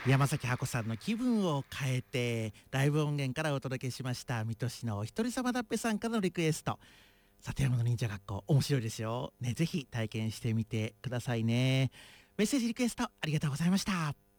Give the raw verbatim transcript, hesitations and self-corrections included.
山崎箱さんの気分を変えてライブ音源からお届けしました。水戸市のお一人様だっぺさんからのリクエスト、里山の忍者学校面白いですよね。ぜひ体験してみてくださいね。メッセージリクエストありがとうございました。